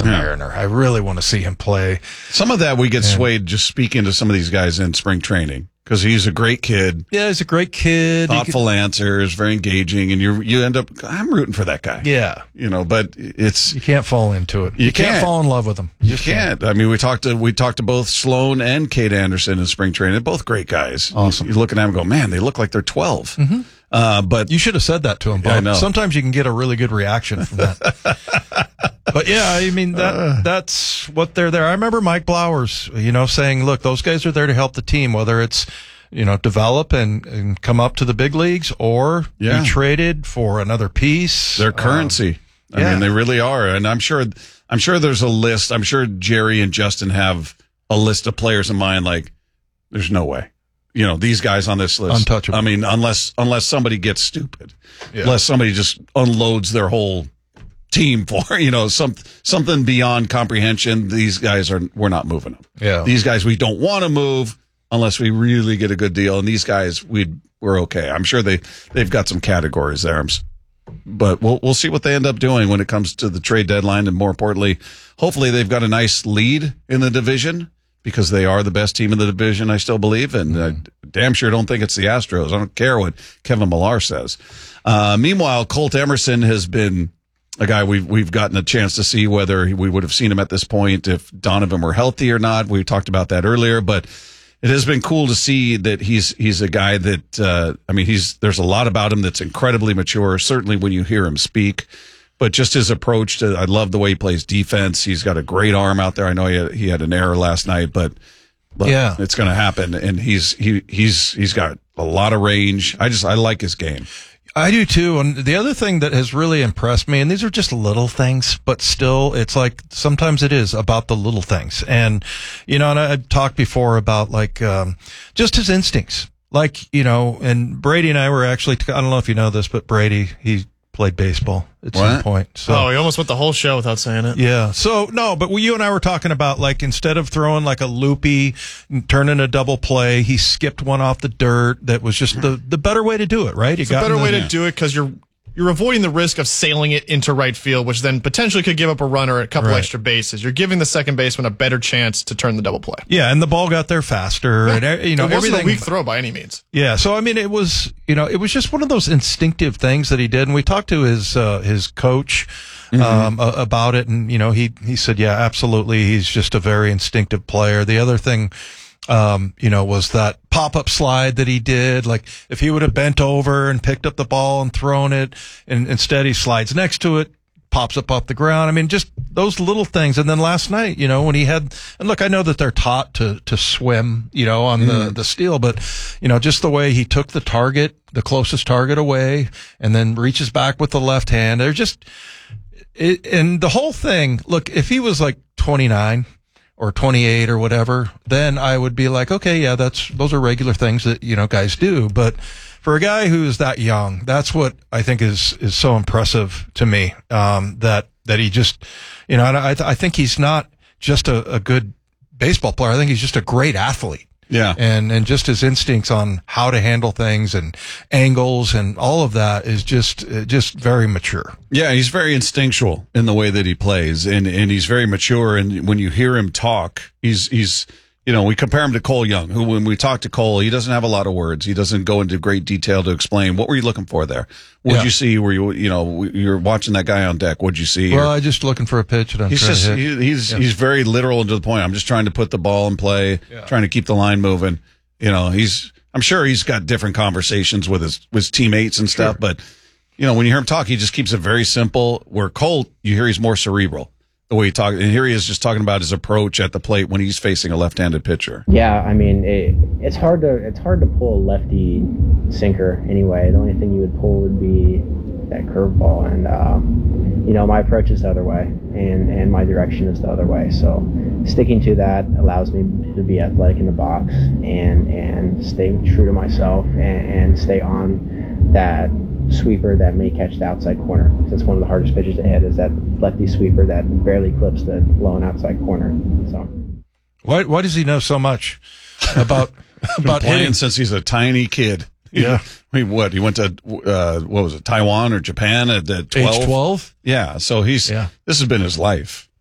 a Mariner. I really want to see him play. Some of that we get swayed just speaking to some of these guys in spring training because he's a great kid. Yeah, he's a great kid. Thoughtful answers, very engaging, and you end up. I'm rooting for that guy. Yeah, but it's you can't fall into it. You can't fall in love with him. You can't. I mean, we talked to both Sloan and Kate Anderson in spring training. They're both great guys. Awesome. You look at them and go, man, they look like they're 12. Mm-hmm. But you should have said that to him, Bob. Yeah, I know. Sometimes you can get a really good reaction from that. But yeah, I mean that's what they're there. I remember Mike Blowers, saying, "Look, those guys are there to help the team, whether it's develop and come up to the big leagues or be traded for another piece. Their currency. I mean, they really are, and I'm sure there's a list. I'm sure Jerry and Justin have a list of players in mind. Like, there's no way." These guys on this list, untouchable. I mean, unless somebody gets stupid, unless somebody just unloads their whole team for, something beyond comprehension. These guys we're not moving them. Yeah. These guys, we don't want to move unless we really get a good deal. And these guys, we're okay. I'm sure they've got some categories there. But we'll see what they end up doing when it comes to the trade deadline. And more importantly, hopefully they've got a nice lead in the division, because they are the best team in the division, I still believe. And I damn sure don't think it's the Astros. I don't care what Kevin Millar says. Meanwhile, Colt Emerson has been a guy we've gotten a chance to see whether we would have seen him at this point if Donovan were healthy or not. We talked about that earlier, but it has been cool to see that he's a guy that, there's a lot about him that's incredibly mature, certainly when you hear him speak. But just his approach I love the way he plays defense. He's got a great arm out there. I know he had an error last night, but it's going to happen. And he's got a lot of range. I like his game. I do too. And the other thing that has really impressed me, and these are just little things, but still, it's like sometimes it is about the little things. And, and I've talked before about just his instincts. And Brady and I were actually, I don't know if you know this, but Brady, he played baseball at some point. So, he almost went the whole show without saying it. Yeah. So, no, but you and I were talking about, instead of throwing a loopy, turning a double play, he skipped one off the dirt. That was just the better way to do it, right? It's a better way to do it because you're avoiding the risk of sailing it into right field, which then potentially could give up a runner a couple extra bases. You're giving the second baseman a better chance to turn the double play. Yeah, and the ball got there faster. Yeah. And it wasn't everything, a weak throw by any means. Yeah, so it was it was just one of those instinctive things that he did, and we talked to his coach about it, and he said, yeah, absolutely, he's just a very instinctive player. The other thing, was that pop-up slide that he did. If he would have bent over and picked up the ball and thrown it, and instead he slides next to it, pops up off the ground. Just those little things. And then last night, when he had, and look, I know that they're taught to swim, on the steal, but, just the way he took the closest target away, and then reaches back with the left hand. They're just, and the whole thing, look, if he was 29, or 28 or whatever, then I would be like, okay, yeah, those are regular things that, guys do. But for a guy who's that young, that's what I think is so impressive to me. That he just, I think he's not just a good baseball player. I think he's just a great athlete. Yeah. And just his instincts on how to handle things and angles and all of that is just very mature. Yeah, he's very instinctual in the way that he plays, and he's very mature. And when you hear him talk, he's we compare him to Cole Young, who when we talk to Cole, he doesn't have a lot of words. He doesn't go into great detail to explain what were you looking for there. What'd you see? Were you're watching that guy on deck? What'd you see? Well, I'm just looking for a pitch. And he's very literal and to the point. I'm just trying to put the ball in play, trying to keep the line moving. I'm sure he's got different conversations with his teammates and stuff, but when you hear him talk, he just keeps it very simple. Where Colt, you hear he's more cerebral. The way he talks, and here he is just talking about his approach at the plate when he's facing a left-handed pitcher. Yeah, it's hard to pull a lefty sinker anyway. The only thing you would pull would be that curveball, and my approach is the other way, and my direction is the other way. So sticking to that allows me to be athletic in the box and stay true to myself and stay on that sweeper that may catch the outside corner. That's one of the hardest pitches to hit, is that lefty sweeper that barely clips the low and outside corner. So why does he know so much about playing hitting since he's a tiny kid? Yeah. He went to what was it, Taiwan or Japan at 12? Age 12? Yeah, so this has been his life.